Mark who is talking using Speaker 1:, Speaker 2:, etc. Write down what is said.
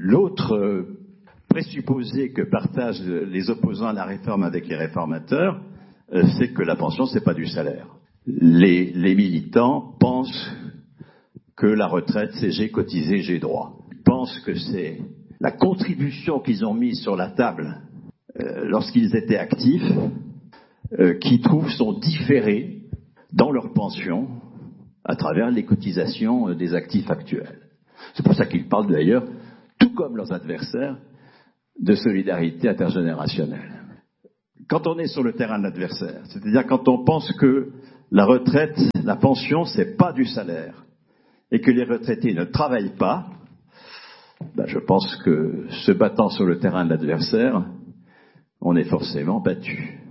Speaker 1: L'autre présupposé que partagent les opposants à la réforme avec les réformateurs, c'est que la pension, c'est pas du salaire. Les militants pensent que la retraite, c'est j'ai cotisé, j'ai droit. Ils pensent que c'est la contribution qu'ils ont mise sur la table lorsqu'ils étaient actifs qui trouvent sont différés dans leur pension à travers les cotisations des actifs actuels. C'est pour ça qu'ils parlent d'ailleurs, tout comme leurs adversaires, de solidarité intergénérationnelle. Quand on est sur le terrain de l'adversaire, c'est-à-dire quand on pense que la retraite, la pension, c'est pas du salaire, et que les retraités ne travaillent pas, je pense que se battant sur le terrain de l'adversaire, on est forcément battu.